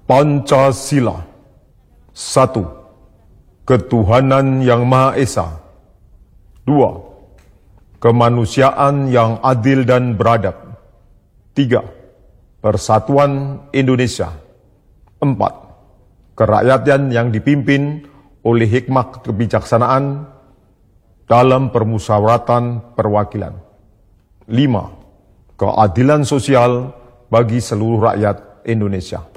Pancasila. 1. Ketuhanan yang Maha Esa. 2. Kemanusiaan yang adil dan beradab. 3. Persatuan Indonesia. 4. Kerakyatan yang dipimpin oleh hikmah kebijaksanaan dalam permusyawaratan perwakilan. 5. Keadilan sosial bagi seluruh rakyat Indonesia.